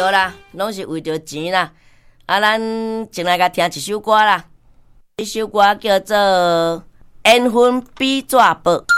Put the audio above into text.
对啦，拢是为着钱啦。啊，咱先来甲听一首歌啦，这首歌叫做《缘分比纸薄》。